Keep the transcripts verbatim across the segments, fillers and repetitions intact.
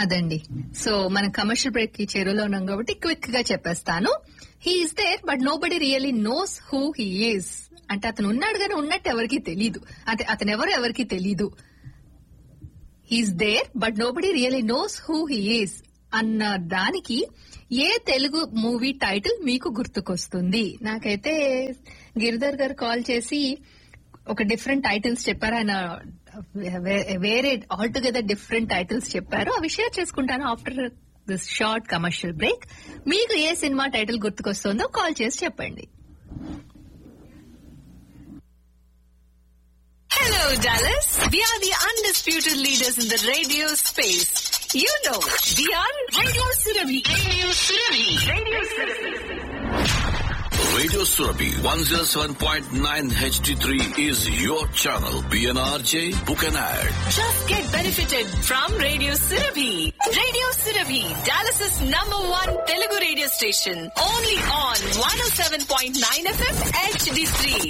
అదండి. సో మన commercial break కి చెరువులో ఉన్నాం కాబట్టి క్విక్ గా చెప్పేస్తాను. He is there but no body really knows who he is. అంటే అతను ఉన్నాడు కానీ ఉన్నట్టు ఎవరికి తెలీదు, అంటే అతను ఎవరు ఎవరికి తెలీదు. He's there but no body really knows who he is అన్న దానికి ఏ తెలుగు మూవీ టైటిల్ మీకు గుర్తుకొస్తుంది? నాకైతే గిరిధర్ గారు కాల్ చేసి ఒక డిఫరెంట్ టైటిల్స్ చెప్పారు. ఆయన వేరే ఆల్ టుగెదర్ డిఫరెంట్ టైటిల్స్ చెప్పారు. అవి షేర్ చేసుకుంటాను after this short commercial break. మీకు ఏ సినిమా టైటిల్ గుర్తుకొస్తుందో కాల్ చేసి చెప్పండి. Hello, Dallas. We are the undisputed leaders in the radio space. You know, we are Radio Surabhi. Radio Surabhi. Radio Surabhi. Radio Surabhi one oh seven point nine H D three is your channel. P N R J, book an ad. Just get benefited from Radio Surabhi. Radio Surabhi, Dallas's number one Telugu radio station. Only on one oh seven point nine F M H D three.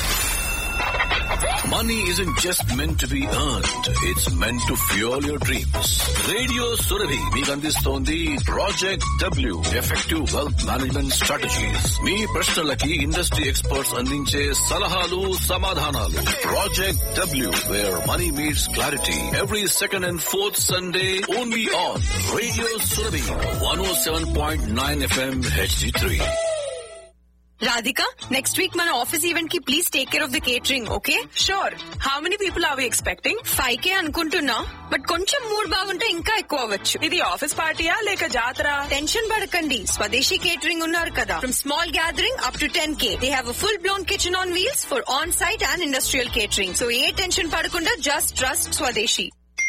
Money isn't just meant to be earned. It's meant to fuel your dreams. Radio Surabhi మీకు అందిస్తోంది project W, effective wealth management strategies. మీ ప్రశ్నలకి industry experts అందించే సలహాలు, సమాధానాలు. Project W, wear money meets clarity. Every second and fourth Sunday only on radio Surabhi one oh seven point nine F M H D three. Radhika, next week మన office event కి please take care of the catering, okay? Sure. How many people are we expecting? Five కే అనుకుంటున్నా, but కొంచెం mood బాగుంటే ఇంకా ఎక్కువ అవ్వచ్చు. ఇది office పార్టీయా లేక జాతర? టెన్షన్ పడకండి, స్వదేశీ కేటరింగ్ ఉన్నారు కదా. From small gathering up to ten K they have a full blown kitchen on wheels for on site and industrial catering. So A tension పడకుండా జస్ట్ ట్రస్ట్ స్వదేశీ.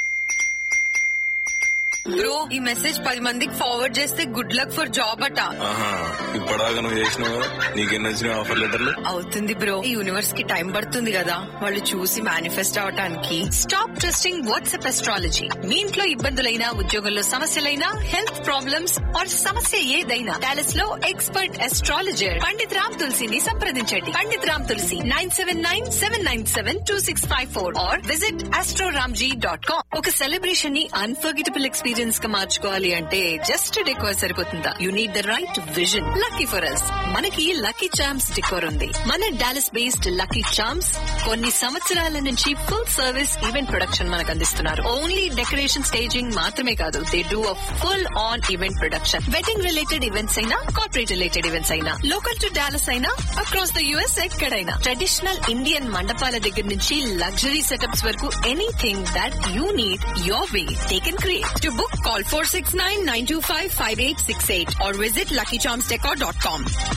బ్రో, ఈ మెసేజ్ పది మందికి ఫార్వర్డ్ చేస్తే గుడ్ లక్ ఫర్ జాబ్ అట. ఇప్పటిదాకా నువ్వు చేసినావు, నీకెన్ని వచ్చినాయి ఆఫర్ లెటర్లు? అవుతుంది బ్రో, ఈ యూనివర్స్ కి టైం పడుతుంది కదా వాళ్ళు చూసి మేనిఫెస్ట్ అవటానికి. Stop trusting WhatsApp astrology. మీ ఇంట్లో ఇబ్బందులైనా, ఉద్యోగంలో సమస్యలైనా, హెల్త్ ప్రాబ్లమ్స్ ఆర్ సమస్య ఏదైనా, డాలస్ లో ఎక్స్పర్ట్ అస్ట్రాలజర్ పండిత్ రామ్ తులసిని సంప్రదించండి. పండిత్ రామ్ తులసి nine seven nine seven nine seven two six five four are visit Astroramji dot com. ఒక సెలబ్రేషన్ ని అన్ఫర్గెటబుల్ ఎక్స్పీరియన్స్ గా మార్చుకోవాలి అంటే జస్ట్ డెకోర్ సరిపోతుందా? You need the right vision. Lucky for us, మనకి లక్కీ చామ్స్ డెకోర్ ఉంది. మన డాలస్ బేస్డ్ లక్కీ చామ్స్ కొన్ని సంవత్సరాల నుంచి ఫుల్ సర్వీస్ ఈవెంట్ ప్రొడక్షన్ మనకు అందిస్తున్నారు. ఓన్లీ డెకరేషన్ స్టేజింగ్ మాత్రమే కాదు, they do a full on event production. Wedding related events అయినా, కార్పొరేట్ రిలేటెడ్ ఈవెంట్స్ అయినా, లోకల్ టు డాలస్ అయినా, అక్రాస్ ద యుఎస్ ఎక్కడైనా. ట్రెడిషనల్ ఇండియన్ మండపాల దగ్గర నుంచి లగ్జరీ సెటప్స్ వరకు, anything that you need your way they can create. To book call four six nine nine two five five eight six eight or visit lucky charms decor dot com.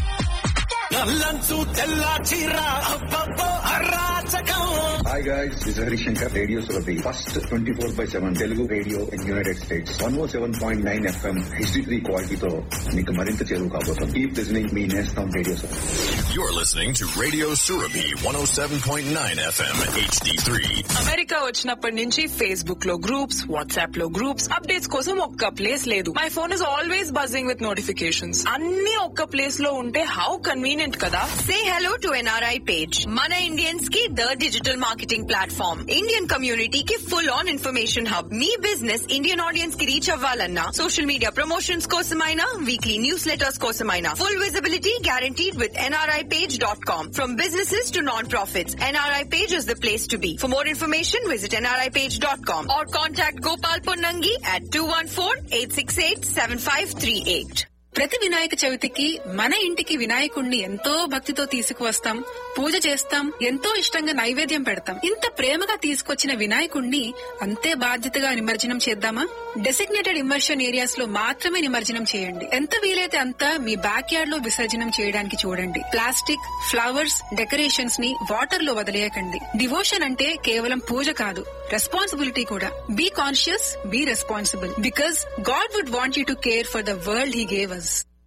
Hi guys, this is Hari Shankar, Radio Surabhi, first twenty-four by seven Telugu radio in United States. one oh seven point nine F M H D three quality తో మీకు మరింత చేరువ కాబోతాం. Keep listening me నేస్తం Radio Surabhi. You're listening to Radio Surabhi one oh seven point nine F M H D three. America వచ్చినప్పటి నుంచి Facebook లో groups, WhatsApp లో groups, updates కోసం ఒక్క ప్లేస్ లేదు. My phone is always buzzing with notifications. అన్ని ఒక్క place లో ఉంటే హౌ కన్వీనియంట్ కదా. Say hello to N R I page. Mana Indians की the digital marketing platform. Indian community की full on information hub. Me business Indian audience की reach అవ్వాలన్నా, social media promotions కోసమైనా, weekly newsletters కోసమైనా, full visibility guaranteed with N R I page dot com. From businesses to non-profits, N R I page is the place to be. For more information, visit N R I page dot com or contact Gopal Ponnangi at two one four eight six eight seven five three eight. ప్రతి వినాయక చవితికి మన ఇంటికి వినాయకుణ్ణి ఎంతో భక్తితో తీసుకువస్తాం, పూజ చేస్తాం, ఎంతో ఇష్టంగా నైవేద్యం పెడతాం. ఇంత ప్రేమగా తీసుకొచ్చిన వినాయకుణ్ణి అంతే బాధ్యతగా నిమజ్జనం చేద్దామా? డెసిగ్నేటెడ్ ఇమర్షన్ ఏరియాస్ లో మాత్రమే నిమజ్జనం చేయండి. ఎంత వీలైతే అంత మీ బ్యాక్ యార్డ్ లో విసర్జనం చేయడానికి చూడండి. ప్లాస్టిక్, ఫ్లవర్స్, డెకరేషన్స్ ని వాటర్ లో వదిలేయకండి. డివోషన్ అంటే కేవలం పూజ కాదు, రెస్పాన్సిబిలిటీ కూడా. Be conscious, be responsible, because God would want you to care for the world he gave us.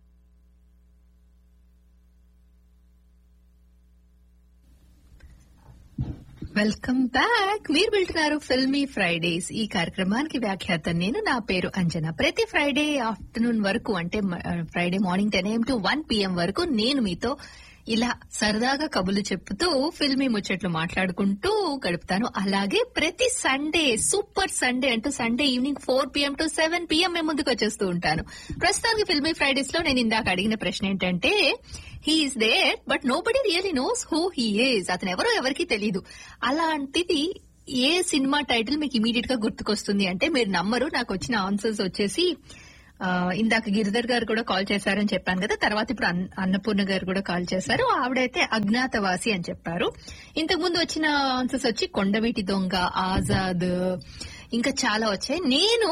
Welcome back. మీరు వింటున్నారు ఫిల్మీ ఫ్రైడేస్. ఈ కార్యక్రమానికి వ్యాఖ్యాత నేను, నా పేరు అంజన. ప్రతి ఫ్రైడే ఆఫ్టర్నూన్ వరకు, అంటే Friday morning ten AM to one PM వరకు నేను మీతో ఇలా సరదాగా కబుర్లు చెప్పుతూ ఫిల్మీ ముచ్చట్లు మాట్లాడుకుంటూ గడుపుతాను. అలాగే ప్రతి సండే సూపర్ సండే అంటూ Sunday evening four PM to seven PM మేము ముందుకు వచ్చేస్తూ ఉంటాను. ప్రస్తుతానికి ఫిల్మీ ఫ్రైడేస్ లో నేను ఇందాక అడిగిన ప్రశ్న ఏంటంటే he is there but no body really knows who he is. అతను ఎవరో ఎవరికి తెలీదు. అలాంటిది ఏ సినిమా టైటిల్ మీకు ఇమీడియట్ గా గుర్తుకొస్తుంది అంటే మీరు నమ్మరు. నాకు వచ్చిన ఆన్సర్స్ వచ్చేసి ఇందాక గిరిధర్ గారు కూడా కాల్ చేశారని చెప్పాను కదా, తర్వాత ఇప్పుడు అన్నపూర్ణ గారు కూడా కాల్ చేశారు. ఆవిడైతే అజ్ఞాతవాసి అని చెప్పారు. ఇంతకు ముందు వచ్చిన ఆన్సర్స్ వచ్చి కొండవీటి దొంగ, ఆజాద్, ఇంకా చాలా వచ్చాయి. నేను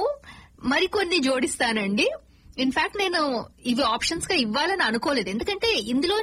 మరికొన్ని జోడిస్తానండి. ఇన్ఫాక్ట్ నేను ఇవి ఆప్షన్స్ గా ఇవ్వాలని అనుకోలేదు, ఎందుకంటే ఇందులో